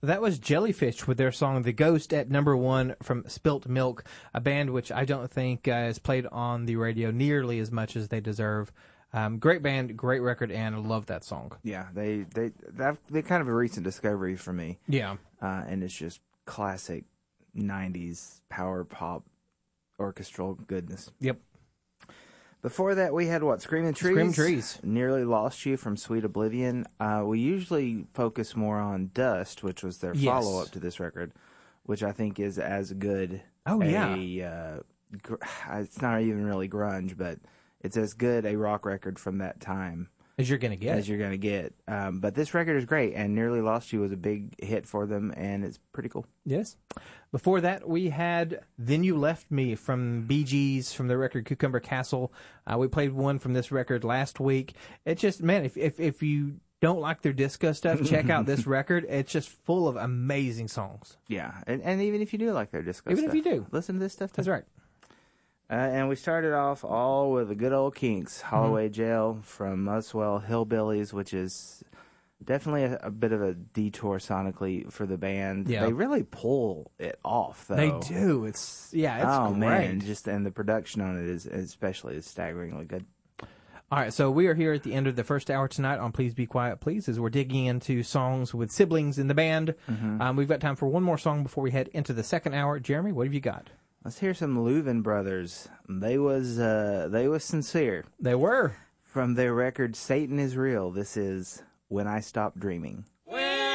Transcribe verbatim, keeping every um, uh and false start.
That was Jellyfish with their song The Ghost at number one from Spilt Milk, a band which I don't think uh, is played on the radio nearly as much as they deserve. Um, great band, great record, and I love that song. Yeah, they, they, that, they're kind of a recent discovery for me. Yeah. Uh, and it's just classic nineties power pop orchestral goodness. Yep. Before that, we had, what, Screaming Trees? Screaming Trees. Nearly Lost You from Sweet Oblivion. Uh, we usually focus more on Dust, which was their Yes. follow-up to this record, which I think is as good Oh, a, yeah. uh, gr- it's not even really grunge, but it's as good a rock record from that time As you're going to get. as you're going to get. Um, but this record is great, and Nearly Lost You was a big hit for them, and it's pretty cool. Yes. Before that, we had Then You Left Me from Bee Gees from the record Cucumber Castle. Uh, we played one from this record last week. It's just, man, if, if, if you don't like their disco stuff, check out this record. It's just full of amazing songs. Yeah, and, and even if you do like their disco Even if stuff, you do. listen to this stuff too. That's right. Uh, and we started off all with the good old Kinks, Holloway Mm-hmm. Jail from Muswell Hillbillies, which is definitely a, a bit of a detour sonically for the band. Yeah. They really pull it off, though. They do. It's, yeah, it's oh great. man, just and the production on it is especially is staggeringly good. All right, so we are here at the end of the first hour tonight on Please Be Quiet, Please, as we're digging into songs with siblings in the band. Mm-hmm. Um, we've got time for one more song before we head into the second hour. Jeremy, what have you got? Let's hear some Leuven Brothers. They was uh, they was sincere They were. from their record "Satan Is Real." This is "When I Stop Dreaming."